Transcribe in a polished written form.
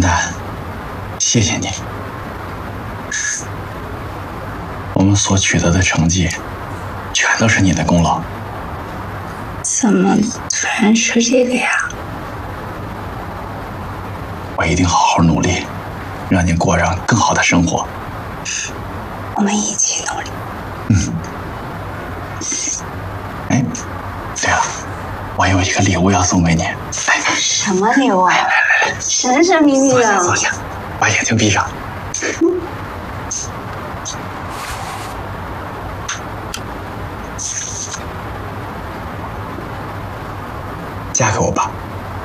丹，谢谢你。我们所取得的成绩，全都是你的功劳。 怎么突然说这个呀？ 我一定好好努力，让你过上更好的生活。 我们一起努力。 哎，对了，我有一个礼物要送给你。 什么礼物啊？神神秘秘坐下， 的。 坐下，把眼睛闭上。嫁给我吧。